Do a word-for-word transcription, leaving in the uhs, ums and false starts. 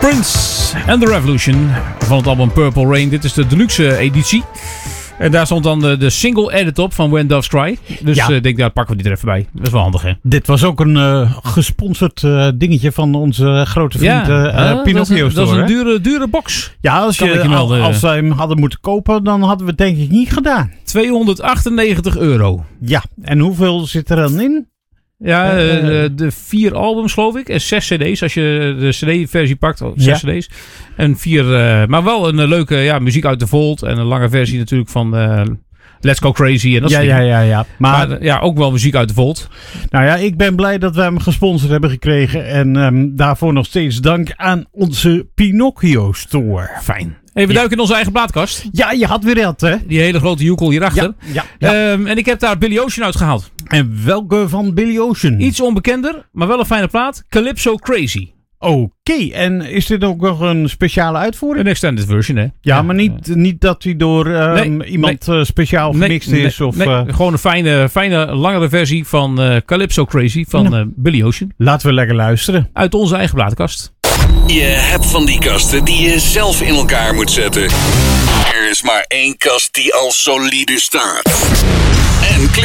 Prince and the Revolution van het album Purple Rain. Dit is de deluxe editie. En daar stond dan de, de single edit op van When Doves Cry. Dus ik ja. uh, denk, daar pakken we die er even bij. Dat is wel handig, hè? Dit was ook een uh, gesponsord uh, dingetje van onze grote vriend ja. uh, uh, Pinocchio Store. Dat is een dure, dure box. Ja, als, je, je al, als wij hem hadden moeten kopen, dan hadden we het denk ik niet gedaan. tweehonderdachtennegentig euro. Ja, en hoeveel zit er dan in? Ja, uh, uh, de vier albums geloof ik. En zes cd's als je de cd-versie pakt. Oh, zes ja. cd's. En vier, uh, maar wel een uh, leuke ja, muziek uit de Vault. En een lange versie natuurlijk van uh, Let's Go Crazy. En dat ja, ja, ja, ja. Maar, maar ja, ook wel muziek uit de Vault. Nou ja, ik ben blij dat we hem gesponsord hebben gekregen. En um, daarvoor nog steeds dank aan onze Pinocchio Store. Fijn. Even ja. duiken in onze eigen plaatkast. Ja, je had weer dat, hè? Die hele grote joekel hierachter. Ja, ja, ja. Um, en ik heb daar Billy Ocean uitgehaald. En welke van Billy Ocean? Iets onbekender, maar wel een fijne plaat. Calypso Crazy. Oké, okay. En is dit ook nog een speciale uitvoering? Een extended version, hè? Ja, ja maar niet, niet dat hij door um, nee, iemand nee. speciaal gemixt nee, is? Nee, of, nee. Uh... Gewoon een fijne, fijne, langere versie van uh, Calypso Crazy van ja. uh, Billy Ocean. Laten we lekker luisteren. Uit onze eigen plaatkast. Je hebt van die kasten die je zelf in elkaar moet zetten. Er is maar één kast die al solide staat. En klinkt